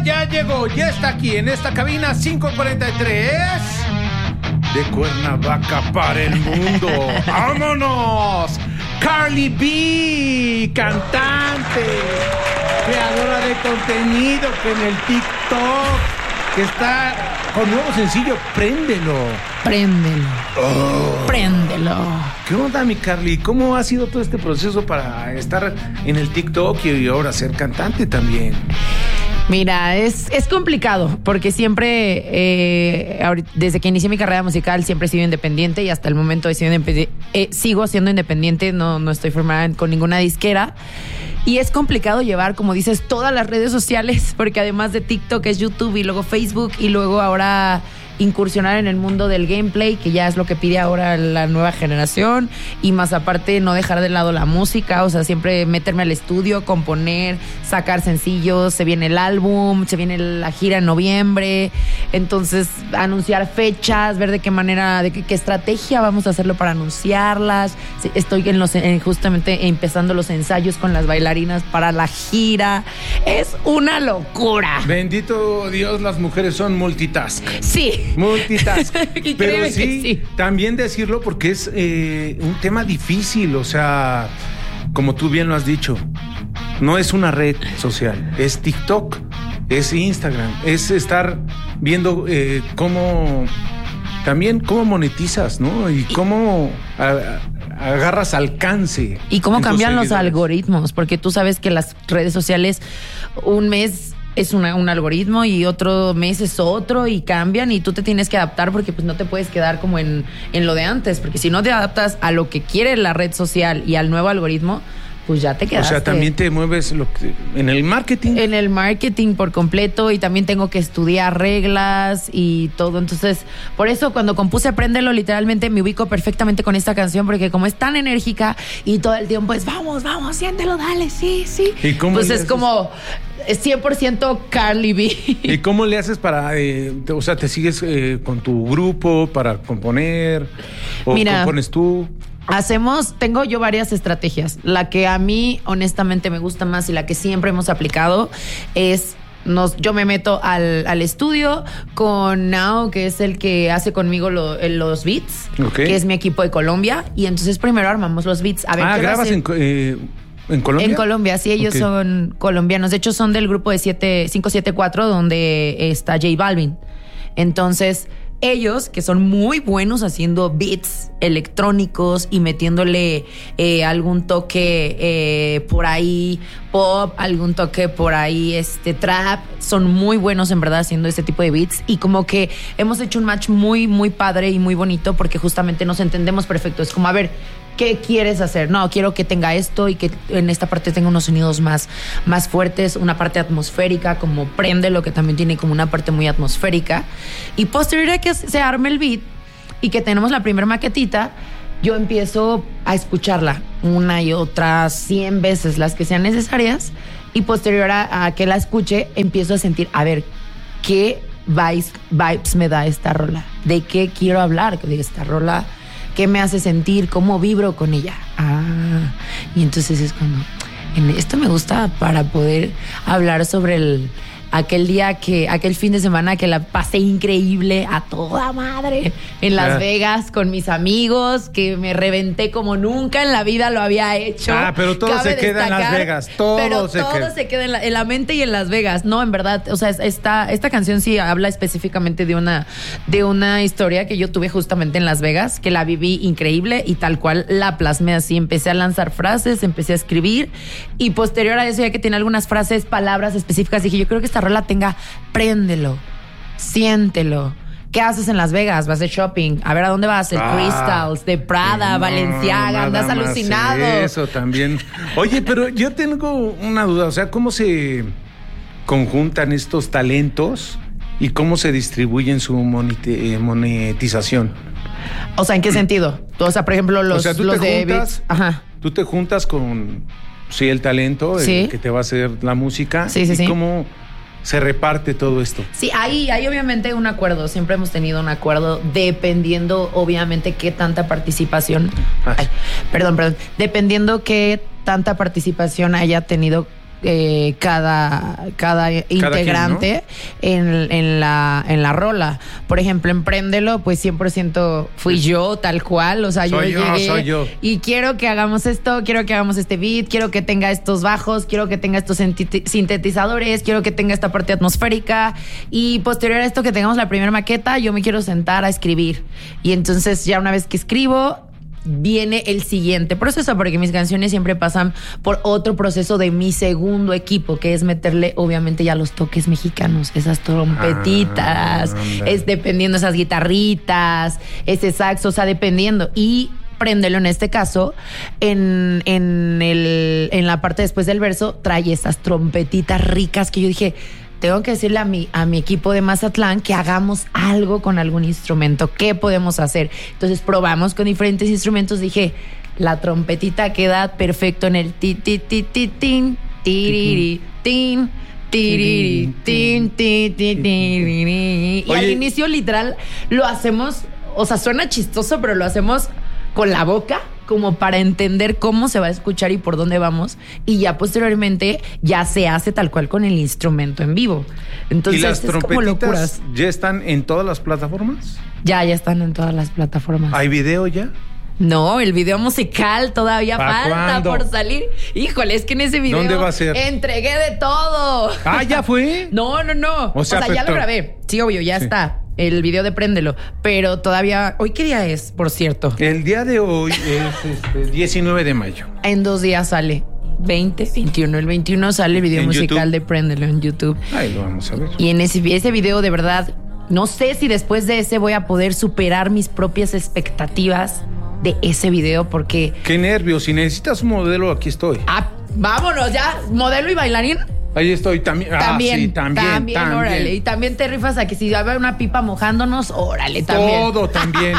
ya llegó, ya está aquí en esta cabina 543 de Cuernavaca para el mundo. ¡Vámonos! Carly B, cantante, creadora de contenido que en el TikTok, que está con nuevo sencillo, Préndelo. Préndelo. ¿Qué onda, mi Carly? ¿Cómo ha sido todo este proceso para estar en el TikTok y ahora ser cantante también? Mira, es complicado porque siempre, desde que inicié mi carrera musical, siempre he sido independiente y hasta el momento sigo siendo independiente, no estoy formada con ninguna disquera. Y es complicado llevar, como dices, todas las redes sociales, porque además de TikTok es YouTube y luego Facebook y luego ahora incursionar en el mundo del gameplay, que ya es lo que pide ahora la nueva generación, y más aparte no dejar de lado la música, o sea, siempre meterme al estudio, componer, sacar sencillos, se viene el álbum, se viene la gira en noviembre, entonces anunciar fechas, ver de qué manera, de qué estrategia vamos a hacerlo para anunciarlas. Estoy justamente empezando los ensayos con las bailarinas para la gira. Es una locura. Bendito Dios, las mujeres son multitask. Sí. Multitask. Pero sí, también decirlo porque es un tema difícil, o sea, como tú bien lo has dicho, no es una red social, es TikTok, es Instagram, es estar viendo cómo monetizas, ¿no? Y cómo agarras alcance. Y cómo cambian los algoritmos, porque tú sabes que las redes sociales un mes es un algoritmo y otro mes es otro y cambian y tú te tienes que adaptar porque pues no te puedes quedar como en lo de antes, porque si no te adaptas a lo que quiere la red social y al nuevo algoritmo, pues ya te quedaste. O sea, también te mueves en el marketing. En el marketing por completo, y también tengo que estudiar reglas y todo. Entonces, por eso cuando compuse Préndelo, literalmente me ubico perfectamente con esta canción, porque como es tan enérgica y todo el tiempo es vamos, siéntelo, dale, sí. ¿Y cómo pues es haces? Como 100% Carly B. ¿Y cómo le haces para, o sea, te sigues con tu grupo para componer? ¿O Mira, compones tú? Tengo yo varias estrategias. La que a mí honestamente me gusta más y la que siempre hemos aplicado es yo me meto al estudio con Nao, que es el que hace conmigo los beats, okay, que es mi equipo de Colombia, y entonces primero armamos los beats. A ver, ¿grabas en Colombia? En Colombia, sí, ellos son colombianos. De hecho, son del grupo de 574, donde está J Balvin. Entonces, ellos, que son muy buenos haciendo beats electrónicos y metiéndole algún toque por ahí pop, algún toque por ahí trap, son muy buenos en verdad haciendo este tipo de beats, y como que hemos hecho un match muy, muy padre y muy bonito porque justamente nos entendemos perfecto. Es como, a ver, ¿qué quieres hacer? No, quiero que tenga esto y que en esta parte tenga unos sonidos más fuertes, una parte atmosférica, como Préndelo, que también tiene como una parte muy atmosférica. Y posterior a que se arme el beat y que tenemos la primera maquetita, yo empiezo a escucharla una y otra 100 veces, las que sean necesarias, y posterior a que la escuche, empiezo a sentir, a ver, ¿qué vibes me da esta rola? ¿De qué quiero hablar de esta rola? ¿Qué me hace sentir? ¿Cómo vibro con ella? Y entonces es cuando esto me gusta para poder hablar sobre aquel fin de semana que la pasé increíble a toda madre en Las Vegas con mis amigos, que me reventé como nunca en la vida lo había hecho. Pero todo se queda en Las Vegas. Todo se queda en la mente y en Las Vegas. No, en verdad, o sea, esta canción sí habla específicamente de una historia que yo tuve justamente en Las Vegas, que la viví increíble y tal cual la plasmé así. Empecé a lanzar frases, empecé a escribir, y posterior a eso, ya que tiene algunas frases, palabras específicas, dije, yo creo que esta rola tenga Préndelo, siéntelo. ¿Qué haces en Las Vegas? ¿Vas de shopping? A ver, ¿a dónde vas? El Crystals, de Prada, Balenciaga, andas alucinado. Eso también. Oye, pero yo tengo una duda, o sea, ¿cómo se conjuntan estos talentos y cómo se distribuyen su monetización? O sea, ¿en qué sentido? O sea, por ejemplo, tú te juntas con el talento, el que te va a hacer la música. Sí. ¿Cómo se reparte todo esto? Sí, hay obviamente un acuerdo. Siempre hemos tenido un acuerdo, dependiendo obviamente qué tanta participación. Dependiendo qué tanta participación haya tenido cada integrante, ¿no? en la rola. Por ejemplo, en Préndelo, pues 100% fui yo, tal cual. O sea, soy yo. Y quiero que hagamos esto, quiero que hagamos este beat, quiero que tenga estos bajos, quiero que tenga estos sintetizadores, quiero que tenga esta parte atmosférica. Y posterior a esto, que tengamos la primera maqueta, yo me quiero sentar a escribir. Y entonces, ya una vez que escribo, viene el siguiente proceso, porque mis canciones siempre pasan por otro proceso de mi segundo equipo, que es meterle obviamente ya los toques mexicanos, esas trompetitas, es dependiendo esas guitarritas, ese saxo, o sea, dependiendo. Y Préndelo, en este caso, en la parte después del verso, trae esas trompetitas ricas que yo dije, tengo que decirle a mi equipo de Mazatlán que hagamos algo con algún instrumento. ¿Qué podemos hacer? Entonces probamos con diferentes instrumentos. Dije, la trompetita queda perfecto en el ti ti ti ti tin tiriri tin tiriri tin ti ti tiriri. Y al inicio literal lo hacemos, o sea, suena chistoso, pero lo hacemos con la boca, como para entender cómo se va a escuchar y por dónde vamos. Y ya posteriormente ya se hace tal cual con el instrumento en vivo. Entonces, ¿y las trompetitas ya están en todas las plataformas? Ya están en todas las plataformas. ¿Hay video ya? No, el video musical todavía falta ¿cuándo? Por salir. Híjole, es que en ese video ¿dónde va a ser? Entregué de todo. Ah, ¿ya fue? No. O sea ya lo grabé. Sí, obvio, ya está. El video de Préndelo, pero todavía... ¿Hoy qué día es, por cierto? El día de hoy es 19 de mayo. En 2 días sale. 20, 21. El 21 sale el video musical YouTube? De Préndelo en YouTube. Ahí lo vamos a ver. Y en ese video, de verdad, no sé si después de ese voy a poder superar mis propias expectativas de ese video, porque... Qué nervios. Si necesitas un modelo, aquí estoy. Ah, vámonos ya. ¿Modelo y bailarín? Ahí estoy también. También, órale. Y también te rifas a que si va una pipa mojándonos, órale, también. Todo también.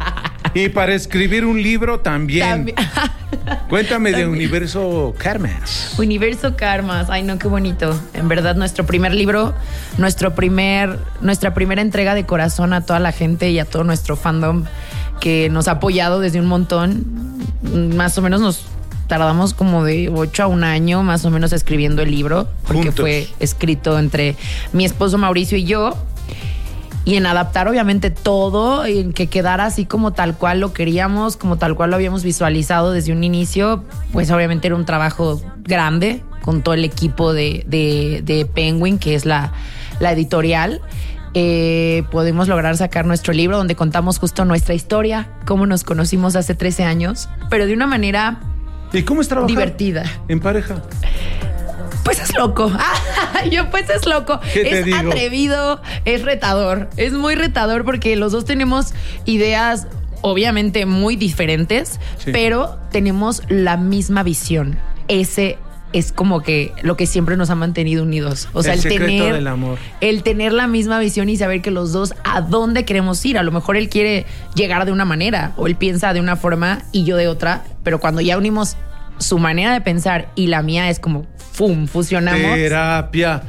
Y para escribir un libro también. Cuéntame de Universo Karmas. Universo Karmas. Ay, no, qué bonito. En verdad, nuestro primer libro, nuestra primera entrega de corazón a toda la gente y a todo nuestro fandom que nos ha apoyado desde un montón. Más o menos nos tardamos como de 8 a 1 año más o menos escribiendo el libro, porque juntos. Fue escrito entre mi esposo Mauricio y yo, y en adaptar obviamente todo, en que quedara así como tal cual lo queríamos, como tal cual lo habíamos visualizado desde un inicio. Pues obviamente era un trabajo grande con todo el equipo de Penguin, que es la editorial. Podemos lograr sacar nuestro libro donde contamos justo nuestra historia, cómo nos conocimos hace 13 años, pero de una manera... ¿Y cómo es trabajar divertida en pareja? Pues es loco. Es loco. Es atrevido, es retador. Es muy retador porque los dos tenemos ideas obviamente muy diferentes, sí, pero tenemos la misma visión. Ese es como que lo que siempre nos ha mantenido unidos. O sea, el secreto del amor. El tener la misma visión y saber que los dos a dónde queremos ir. A lo mejor él quiere llegar de una manera o él piensa de una forma y yo de otra, pero cuando ya unimos su manera de pensar y la mía es como ¡fum! Fusionamos. Terapia.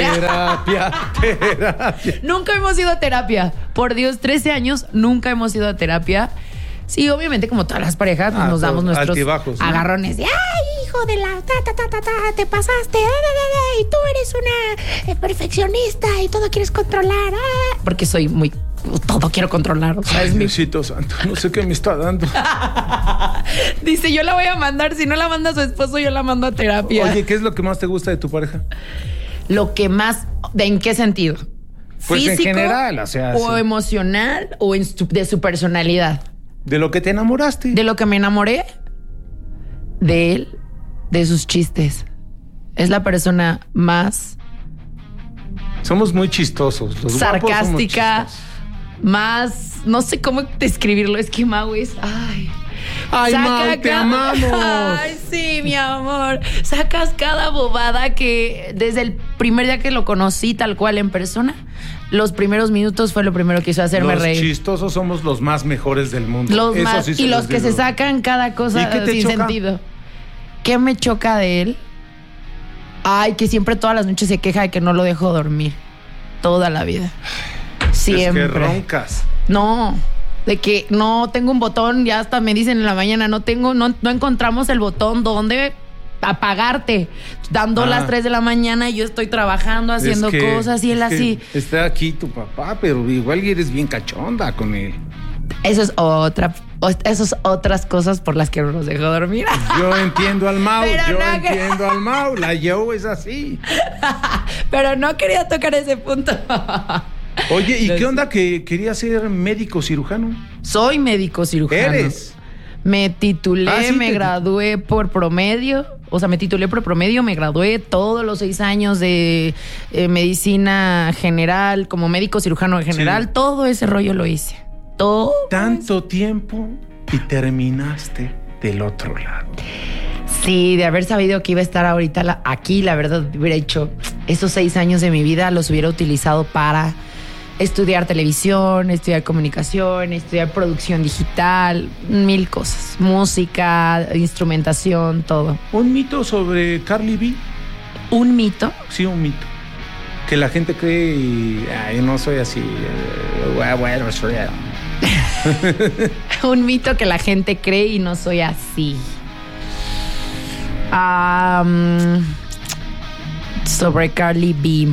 Nunca hemos ido a terapia. Por Dios, 13 años, nunca hemos ido a terapia. Sí, obviamente, como todas las parejas, nos damos nuestros altibajos, ¿no? Agarrones de ¡ay, hijo de la te pasaste! Y tú eres una perfeccionista y todo quieres controlar. Porque soy muy... todo quiero controlar. O sea, ay, Diosito santo, no sé qué me está dando. Dice, yo la voy a mandar. Si no la manda a su esposo, yo la mando a terapia. Oye, ¿qué es lo que más te gusta de tu pareja? Lo que más... ¿En qué sentido? Pues ¿físico, en general, o sea... o sí, emocional, o de su personalidad? ¿De lo que te enamoraste? De lo que me enamoré. De él, de sus chistes. Es la persona más... Somos muy chistosos. Los sarcástica, más... No sé cómo describirlo. Es que Mau es... Ay, Mau, te amamos. Ay, sí, mi amor. Sacas cada bobada que desde el primer día que lo conocí tal cual en persona, los primeros minutos fue lo primero que hizo hacerme reír. Los chistosos somos los más mejores del mundo. Los eso más, sí y los que se sacan cada cosa sin sentido. ¿Qué me choca de él? Ay, que siempre todas las noches se queja de que no lo dejo dormir. Toda la vida. Siempre. Es que roncas. No, de que no tengo un botón, ya hasta me dicen en la mañana, no encontramos el botón, ¿dónde? a pagarte. Dan las 3 de la mañana y yo estoy trabajando, haciendo cosas y él así. Está aquí tu papá, pero igual eres bien cachonda con él. Esas otras cosas por las que no nos dejó dormir. Yo entiendo al Mau, la Joe es así. Pero no quería tocar ese punto. Oye, ¿y qué onda que querías ser médico cirujano? Soy médico cirujano. ¿Eres? Me titulé, me gradué por promedio. O sea, me titulé por promedio, me gradué todos los 6 años de medicina general, como médico cirujano general. Sí. Todo ese rollo lo hice. Todo. Tanto tiempo y terminaste del otro lado. Sí, de haber sabido que iba a estar ahorita aquí, la verdad, hubiera hecho esos 6 años de mi vida, los hubiera utilizado para estudiar televisión, estudiar comunicación, estudiar producción digital, 1000 cosas. Música, instrumentación, todo. ¿Un mito sobre Carly B? ¿Un mito? Sí, un mito. Que la gente cree y... yo no soy así. Bueno, soy... Un mito que la gente cree y no soy así. Sobre Carly B.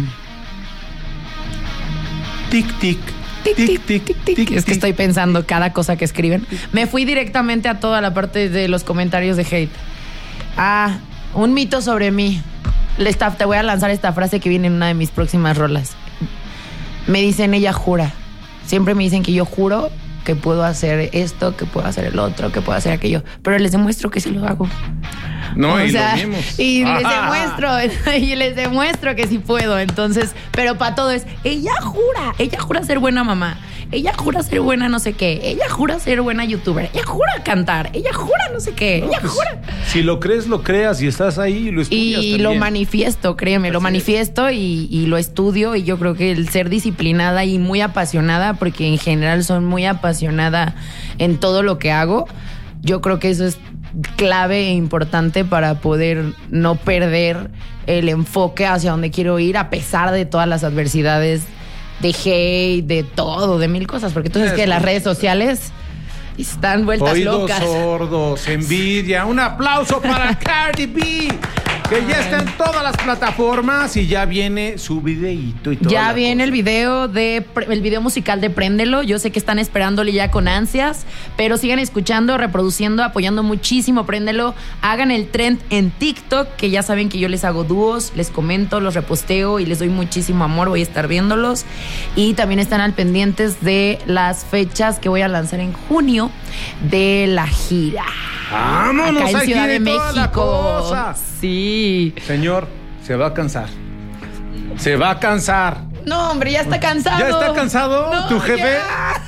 Tic, tic. Tic, tic, tic, tic. Es que estoy pensando cada cosa que escriben. Me fui directamente a toda la parte de los comentarios de hate. Un mito sobre mí. Te voy a lanzar esta frase que viene en una de mis próximas rolas. Me dicen, ella jura. Siempre me dicen que yo juro que puedo hacer esto, que puedo hacer el otro, que puedo hacer aquello. Pero les demuestro que sí lo hago. No, y lo vimos. Y les demuestro que sí puedo. Entonces, pero para todo es, ella jura ser buena mamá. Ella jura ser buena no sé qué. Ella jura ser buena youtuber. Ella jura cantar. Ella jura no sé qué. Ella jura. Si lo crees, lo creas y estás ahí y lo estudias. Y también lo manifiesto, créeme, lo manifiesto y lo estudio. Y yo creo que el ser disciplinada y muy apasionada, porque en general soy muy apasionada en todo lo que hago, yo creo que eso es clave e importante para poder no perder el enfoque hacia donde quiero ir, a pesar de todas las adversidades, de hate, de todo, de 1000 cosas, porque tú sabes que las redes sociales están vueltas oídos locas. Sordos, envidia. Un aplauso para Cardi B, que ya está en todas las plataformas y ya viene su videíto y todo. Ya viene el video musical de Préndelo. Yo sé que están esperándole ya con ansias, pero sigan escuchando, reproduciendo, apoyando muchísimo Préndelo. Hagan el trend en TikTok, que ya saben que yo les hago dúos, les comento, los reposteo y les doy muchísimo amor. Voy a estar viéndolos. Y también están al pendientes de las fechas que voy a lanzar en junio de la gira. ¡Vámonos! Acá en Ciudad de México. Sí. Señor, se va a cansar. Se va a cansar. No, hombre, ya está cansado. ¿Ya está cansado tu jefe?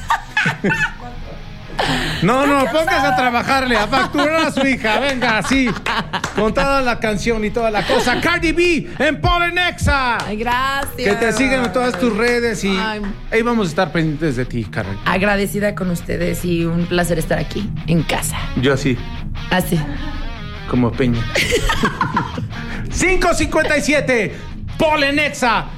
No, póngase a trabajarle, a facturar a su hija. Venga, así, con toda la canción y toda la cosa. Cardi B en Polenexa. Ay, gracias. Que te sigan en todas tus redes y ahí vamos a estar pendientes de ti, Carmen. Agradecida con ustedes y un placer estar aquí, en casa. Yo así. Así. Como Peña. 5:57, Polenexa.